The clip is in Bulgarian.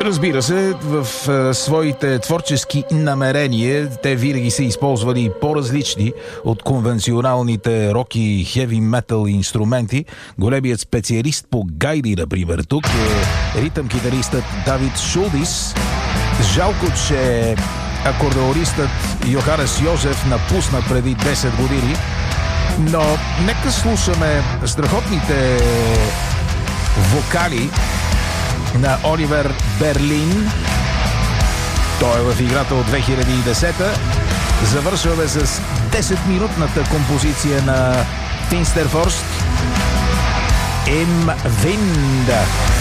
Разбира се, в своите творчески намерения те винаги са използвали по-различни от конвенционалните рок и хеви метал инструменти. Големият специалист по гайди, например, тук е ритъм-китаристът Давид Шулдис. Жалко, че акордеонистът Йоханес Йозеф напусна преди 10 години, но нека слушаме страхотните вокали на Оливер Берлин. Той е в играта от 2010-та. Завършваме с 10-минутната композиция на Финстерфорст Im Wind.